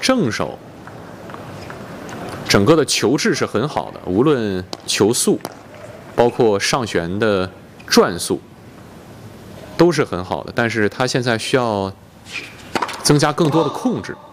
正手整个的球质是很好的，无论球速，包括上旋的转速，都是很好的。但是他现在需要增加更多的控制。